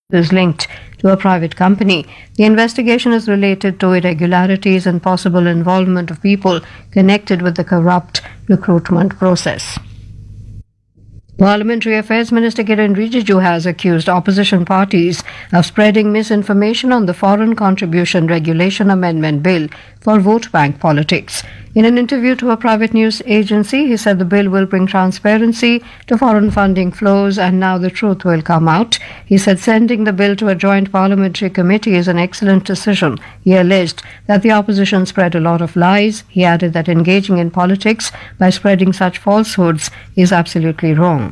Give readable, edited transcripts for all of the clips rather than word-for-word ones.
is linked to a private company. The investigation is related to irregularities and possible involvement of people connected with the corrupt recruitment process. Parliamentary Affairs Minister Kiren Rijiju has accused opposition parties of spreading misinformation on the Foreign Contribution Regulation Amendment Bill for vote bank politics. In an interview to a private news agency, he said the bill will bring transparency to foreign funding flows and now the truth will come out. He said sending the bill to a joint parliamentary committee is an excellent decision. He alleged that the opposition spread a lot of lies. He added that engaging in politics by spreading such falsehoods is absolutely wrong.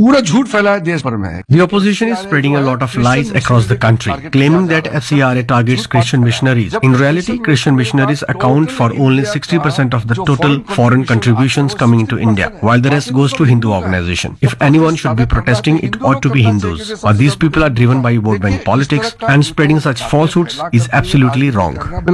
The opposition is spreading a lot of lies across the country, claiming that FCRA targets Christian missionaries. In reality, Christian missionaries account for only 60% of the total foreign contributions coming into India, while the rest goes to Hindu organizations. If anyone should be protesting, it ought to be Hindus. But these people are driven by vote bank politics, and spreading such falsehoods is absolutely wrong.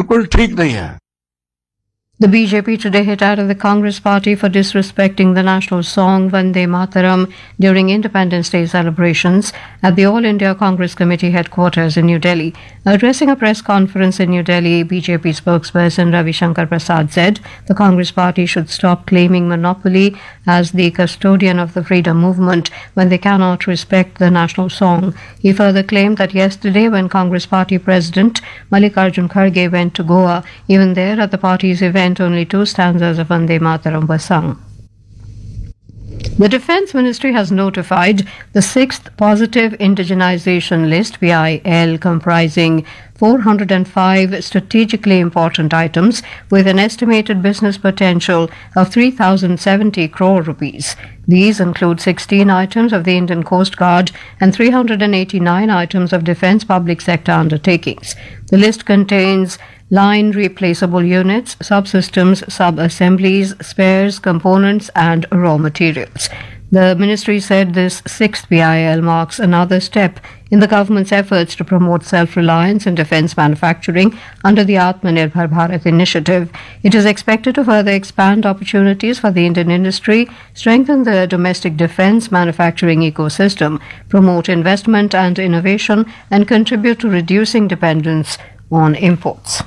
The BJP today hit out at the Congress party for disrespecting the national song Vande Mataram during Independence Day celebrations at the All India Congress Committee headquarters in New Delhi. Addressing a press conference in New Delhi, BJP spokesperson Ravi Shankar Prasad said the Congress party should stop claiming monopoly as the custodian of the freedom movement when they cannot respect the national song. He further claimed that yesterday when Congress party president Mallikarjun Kharge went to Goa, even there at the party's event only 2 stanzas of Vande Mataram were sung. The Defence Ministry has notified the 6th Positive Indigenization List (PIL) comprising 405 strategically important items with an estimated business potential of 3,070 crore rupees. These include 16 items of the Indian Coast Guard and 389 items of defence public sector undertakings. The list contains line replaceable units, subsystems, sub-assemblies, spares, components and raw materials. The ministry said this 6th PIL marks another step in the government's efforts to promote self-reliance in defence manufacturing under the Atmanirbhar Bharat initiative. It is expected to further expand opportunities for the Indian industry, strengthen the domestic defence manufacturing ecosystem, promote investment and innovation, and contribute to reducing dependence on imports.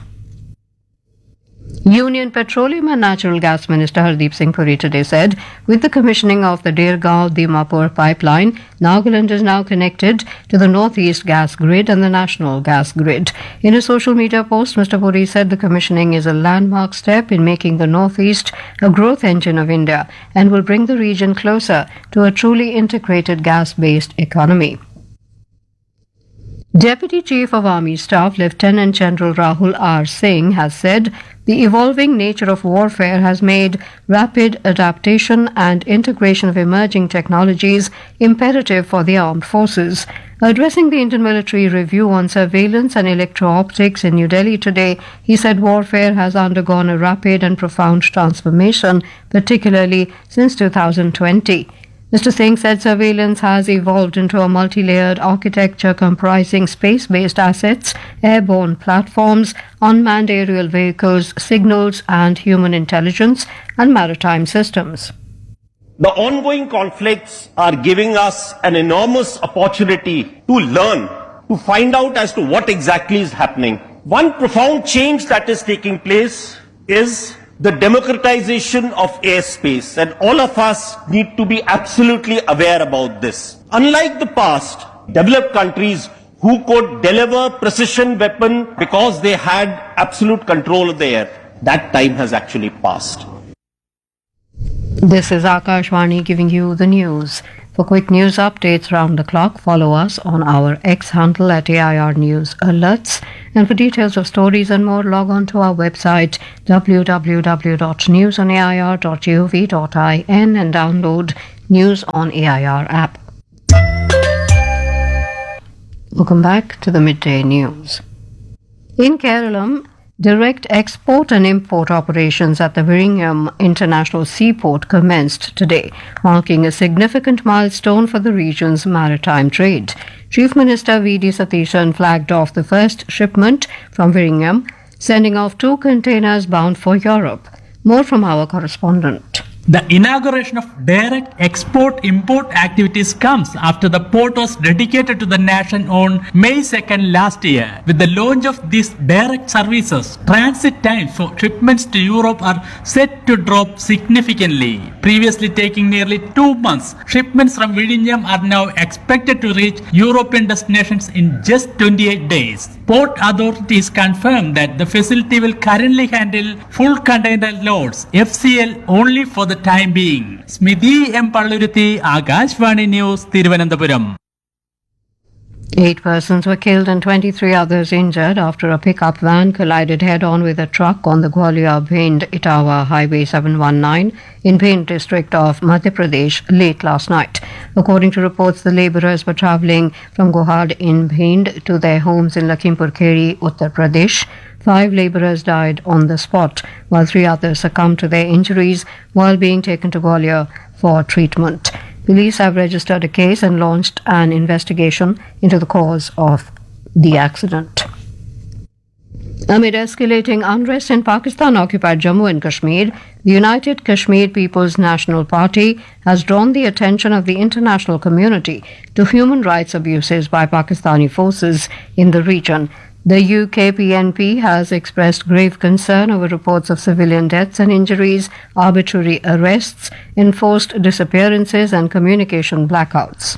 Union Petroleum and Natural Gas Minister Hardeep Singh Puri today said, with the commissioning of the Dergaon-Dimapur pipeline, Nagaland is now connected to the Northeast gas grid and the national gas grid. In a social media post, Mr. Puri said the commissioning is a landmark step in making the Northeast a growth engine of India and will bring the region closer to a truly integrated gas-based economy. Deputy Chief of Army Staff Lieutenant General Rahul R. Singh has said the evolving nature of warfare has made rapid adaptation and integration of emerging technologies imperative for the armed forces. Addressing the Indian Military Review on Surveillance and Electro-Optics in New Delhi today, he said warfare has undergone a rapid and profound transformation, particularly since 2020. Mr. Singh said surveillance has evolved into a multi-layered architecture comprising space-based assets, airborne platforms, unmanned aerial vehicles, signals and human intelligence, and maritime systems. The ongoing conflicts are giving us an enormous opportunity to learn, to find out as to what exactly is happening. One profound change that is taking place is the democratization of airspace, and all of us need to be absolutely aware about this. Unlike the past, developed countries who could deliver precision weapon because they had absolute control of the air, that time has actually passed. This is Akashvani giving you the news. For quick news updates round the clock, follow us on our X handle at AIR News Alerts. And for details of stories and more, log on to our website www.newsonair.gov.in and download News on AIR app. Welcome back to the midday news. In Kerala, direct export and import operations at the Viringham International Seaport commenced today, marking a significant milestone for the region's maritime trade. Chief Minister V.D. Satheesan flagged off the first shipment from Viringham, sending off 2 containers bound for Europe. More from our correspondent. The inauguration of direct export-import activities comes after the port was dedicated to the nation on May 2nd last year. With the launch of these direct services, transit times for shipments to Europe are set to drop significantly. Previously taking nearly 2 months, shipments from Vizhinjam are now expected to reach European destinations in just 28 days. Port authorities confirmed that the facility will currently handle full container loads, FCL, only for the time being. Smidhi M. Palluruthi, Akashvani News, Thiruvananthapuram. 8 persons were killed and 23 others injured after a pickup van collided head-on with a truck on the Gwalior-Bhind-Itawa Highway 719 in Bhind district of Madhya Pradesh late last night. According to reports, the labourers were travelling from Gohad in Bhind to their homes in Lakhimpur Kheri, Uttar Pradesh. 5 labourers died on the spot, while 3 others succumbed to their injuries while being taken to Gwalior for treatment. Police have registered a case and launched an investigation into the cause of the accident. Amid escalating unrest in Pakistan-occupied Jammu and Kashmir, the United Kashmir People's National Party has drawn the attention of the international community to human rights abuses by Pakistani forces in the region. The UKPNP has expressed grave concern over reports of civilian deaths and injuries, arbitrary arrests, enforced disappearances, and communication blackouts.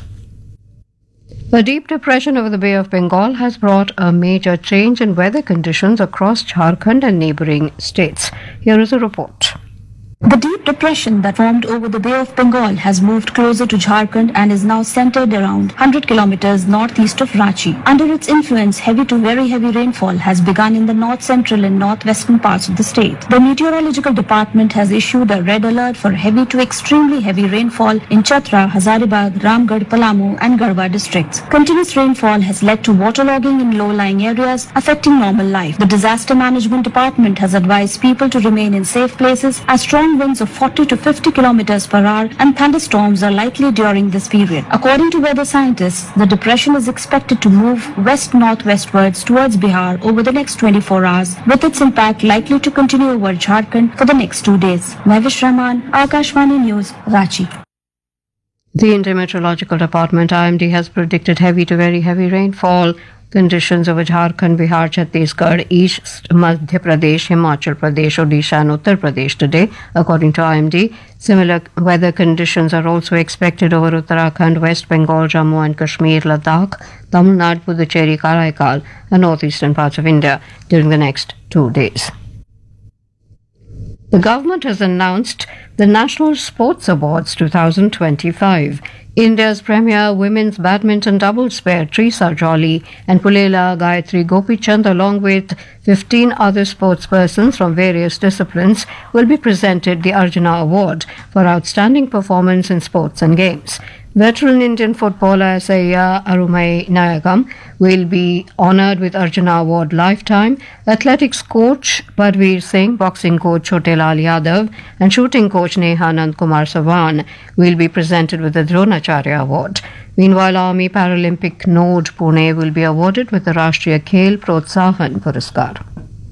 A deep depression over the Bay of Bengal has brought a major change in weather conditions across Jharkhand and neighbouring states. Here is a report. The deep depression that formed over the Bay of Bengal has moved closer to Jharkhand and is now centered around 100 kilometers northeast of Ranchi. Under its influence, heavy to very heavy rainfall has begun in the north-central and northwestern parts of the state. The meteorological department has issued a red alert for heavy to extremely heavy rainfall in Chatra, Hazaribagh, Ramgarh, Palamu and Garhwa districts. Continuous rainfall has led to waterlogging in low-lying areas, affecting normal life. The disaster management department has advised people to remain in safe places as strong winds of 40 to 50 kilometers per hour and thunderstorms are likely during this period. According to weather scientists, the depression is expected to move west-northwestwards towards Bihar over the next 24 hours, with its impact likely to continue over Jharkhand for the next 2 days. Mahvish Rahman, Akashvani News, Ranchi. The Indian Meteorological Department IMD has predicted heavy to very heavy rainfall conditions over Jharkhand, Bihar, Chhattisgarh, East Madhya Pradesh, Himachal Pradesh, Odisha and Uttar Pradesh today. According to IMD, similar weather conditions are also expected over Uttarakhand, West Bengal, Jammu and Kashmir, Ladakh, Tamil Nadu, Puducherry, Karaikal and northeastern parts of India during the next 2 days. The government has announced the National Sports Awards 2025. India's premier women's badminton doubles pair Trisa Jolly and Pulela Gayatri Gopichand, along with 15 other sportspersons from various disciplines, will be presented the Arjuna Award for outstanding performance in sports and games. Veteran Indian footballer Saiya Arumai Nayagam will be honoured with Arjuna Award Lifetime. Athletics coach Parveer Singh, boxing coach Chotelal Yadav and shooting coach Nehanand Kumar Savan will be presented with the Dronacharya Award. Meanwhile, Army Paralympic Node Pune will be awarded with the Rashtriya Khel Protsahan Puraskar.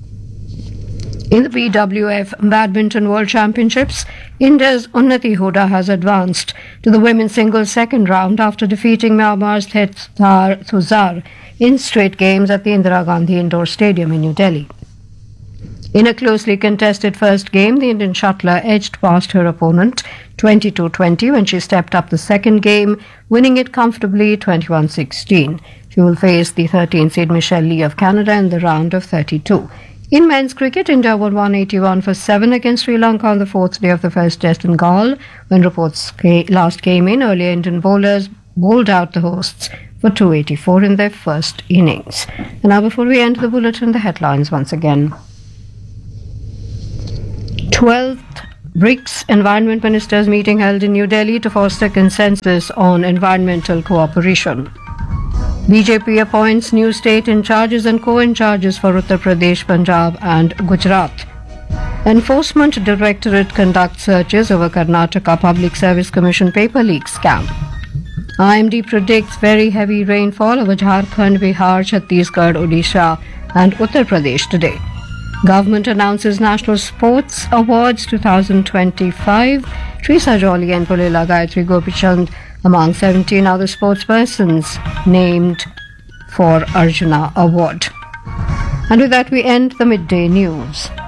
In the BWF Badminton World Championships, India's Unnati Huda has advanced to the women's singles second round after defeating Myanmar's Thetsar Thuzar in straight games at the Indira Gandhi Indoor Stadium in New Delhi. In a closely contested first game, the Indian shuttler edged past her opponent 22-20 when she stepped up the second game, winning it comfortably 21-16. She will face the 13th seed Michelle Lee of Canada in the round of 32. In men's cricket, India won 181 for 7 against Sri Lanka on the fourth day of the first test in Galle. When reports last came in, earlier Indian bowlers bowled out the hosts for 284 in their first innings. And now before we end the bulletin, the headlines once again. 12th BRICS Environment Ministers meeting held in New Delhi to foster consensus on environmental cooperation. BJP appoints new state in charges and co-in charges for Uttar Pradesh, Punjab and Gujarat. Enforcement Directorate conducts searches over Karnataka Public Service Commission paper leak scam. IMD predicts very heavy rainfall over Jharkhand, Bihar, Chhattisgarh, Odisha and Uttar Pradesh today. Government announces National Sports Awards 2025. Teresa Jolly and Pulila Gayatri Gopichand among 17 other sportspersons named for Arjuna Award. And with that, we end the midday news.